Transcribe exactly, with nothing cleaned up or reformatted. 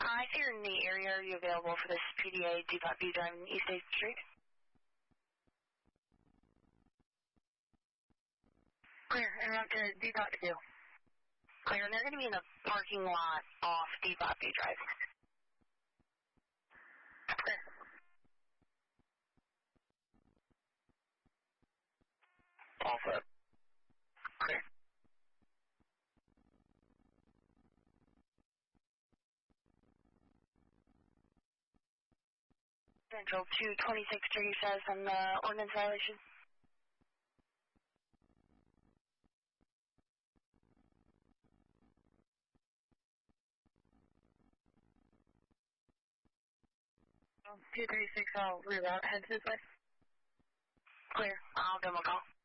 Hi, if you're in the area, are you available for this P D A Depot View driving East eighth Street? Clear, and up to Depot View. Clear, and they're going to be in the parking lot off Depot View Drive. Clear. All set. Clear. Central two twenty-six thirty-five on the ordinance violation. two thirty-six, I'll reroute, head this way. Clear, I'll give them a call.